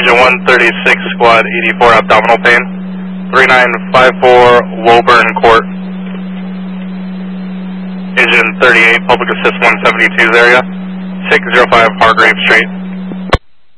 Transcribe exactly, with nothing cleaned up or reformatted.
Engine one thirty-six, Squad eighty-four, abdominal pain. three nine five four, Woburn Court. Engine thirty-eight, Public Assist one seventy-two's area. six zero five, Hargrave Street.